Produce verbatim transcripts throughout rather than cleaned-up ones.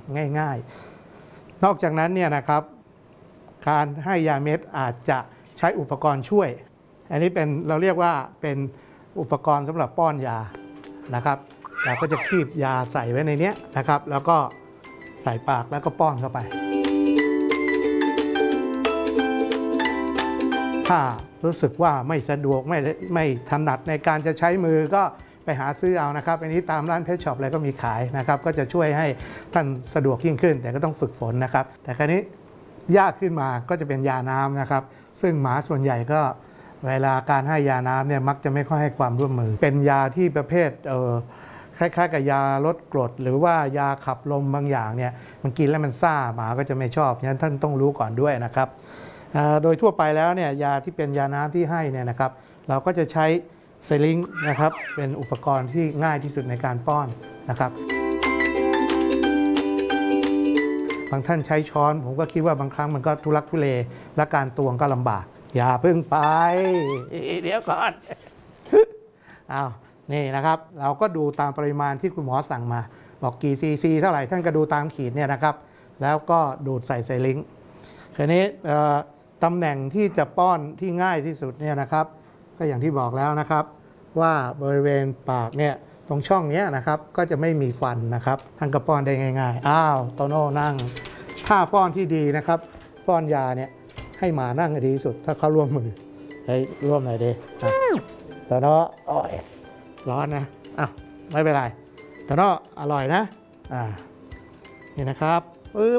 ง่ายๆนอกจากนั้นเนี่ยนะครับการให้ยาเม็ดอาจจะใช้อุปกรณ์ช่วยอันนี้เป็นเราเรียกว่าเป็นอุปกรณ์สำหรับป้อนยานะครับเราก็จะคีบยาใส่ไว้ในนี้นะครับแล้วก็ใส่ปากแล้วก็ป้อนเข้าไปถ้ารู้สึกว่าไม่สะดวกไม่ไม่ถนัดในการจะใช้มือก็ไปหาซื้อเอานะครับอันนี้ตามร้านเพชช็อปอะไรก็มีขายนะครับก็จะช่วยให้ท่านสะดวกยิ่งขึ้นแต่ก็ต้องฝึกฝนนะครับแต่คราวนี้ยากขึ้นมาก็จะเป็นยาน้ำนะครับซึ่งหมาส่วนใหญ่ก็เวลาการให้ยาน้ำเนี่ยมักจะไม่ค่อยให้ความร่วมมือเป็นยาที่ประเภทเออคล้ายๆกับยาลดกรดหรือว่ายาขับลมบางอย่างเนี่ยมันกินแล้วมันซ่าหมาก็จะไม่ชอบฉะนั้นท่านต้องรู้ก่อนด้วยนะครับโดยทั่วไปแล้วเนี่ยยาที่เป็นยาน้ำที่ให้เนี่ยนะครับเราก็จะใช้ไซลิงนะครับเป็นอุปกรณ์ที่ง่ายที่สุดในการป้อนนะครับบางท่านใช้ช้อนผมก็คิดว่าบางครั้งมันก็ทุลักทุเลและการตวงก็ลำบากอย่าเพิ่งไปเดี๋ยวก่อนอ้าวนี่นะครับเราก็ดูตามปริมาณที่คุณหมอสั่งมาบอกกี่ซีซีเท่าไหร่ท่านก็ดูตามขีดเนี่ยนะครับแล้วก็ดูดใส่ไซลิงคราวนี้ตำแหน่งที่จะป้อนที่ง่ายที่สุดเนี่ยนะครับก็อย่างที่บอกแล้วนะครับว่าบริเวณปากเนี่ยตรงช่องนี้นะครับก็จะไม่มีฟันนะครับท่านก็ป้อนได้ง่ายๆอ้าวโตโน่นั่งถ้าป้อนที่ดีนะครับป้อนยาเนี่ยให้หมานั่งให้ดีที่สุดถ้าเขาร่วมมือให้ร่วมหน่อยดีโตโน่อ้อยร้อนนะอ้าวไม่เป็นไรโตโน่อร่อยนะอ่านี่นะครับปึ๊บ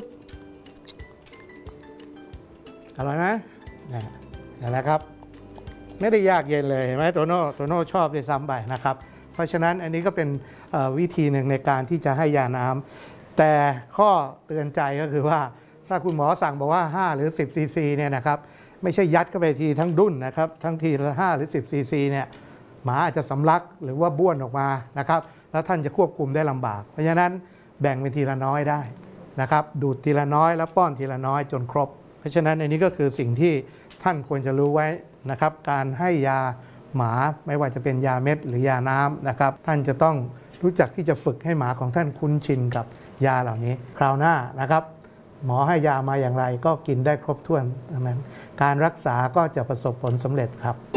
อร่อยไหมนี่นะครับไม่ได้ยากเย็นเลยเห็นไหมโตโน่โตโน่ชอบด้วยซ้ำไปนะครับเพราะฉะนั้นอันนี้ก็เป็นวิธีหนึ่งในการที่จะให้ยาน้ำแต่ข้อเตือนใจก็คือว่าถ้าคุณหมอสั่งบอกว่าห้าหรือสิบซีซีเนี่ยนะครับไม่ใช่ยัดเข้าไปทีทั้งดุ้นนะครับทั้งทีละห้าหรือสิบซีซีเนี่ยหมาอาจจะสำลักหรือว่าบ้วนออกมานะครับแล้วท่านจะควบคุมได้ลำบากเพราะฉะนั้นแบ่งเป็นทีละน้อยได้นะครับดูดทีละน้อยแล้วป้อนทีละน้อยจนครบเพราะฉะนั้นอันนี้ก็คือสิ่งที่ท่านควรจะรู้ไว้นะครับการให้ยาหมาไม่ว่าจะเป็นยาเม็ดหรือยาน้ำนะครับท่านจะต้องรู้จักที่จะฝึกให้หมาของท่านคุ้นชินกับยาเหล่านี้คราวหน้านะครับหมอให้ยามาอย่างไรก็กินได้ครบถ้วนดังนั้นการรักษาก็จะประสบผลสำเร็จครับ